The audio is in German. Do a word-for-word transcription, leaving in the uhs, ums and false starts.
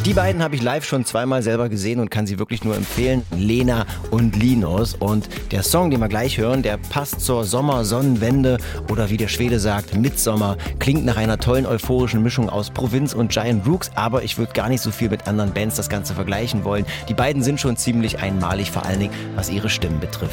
Die beiden habe ich live schon zweimal selber gesehen und kann sie wirklich nur empfehlen. Lena und Linus. Und der Song, den wir gleich hören, der passt zur Sommersonnenwende oder wie der Schwede sagt, Mitsommer. Klingt nach einer tollen euphorischen Mischung aus Provinz und Giant Rooks, aber ich würde gar nicht so viel mit anderen Bands das Ganze vergleichen wollen. Die beiden sind schon ziemlich einmalig, vor allen Dingen was ihre Stimmen betrifft.